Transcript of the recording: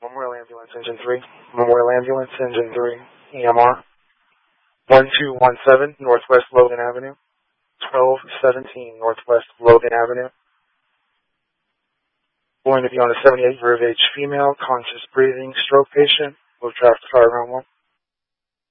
Memorial Ambulance Engine 3. Memorial Ambulance Engine 3. EMR. 1217 Northwest Logan Avenue. 1217 Northwest Logan Avenue. Going to be on a 78-year of age female, conscious breathing, stroke patient. We'll draft fire around 1.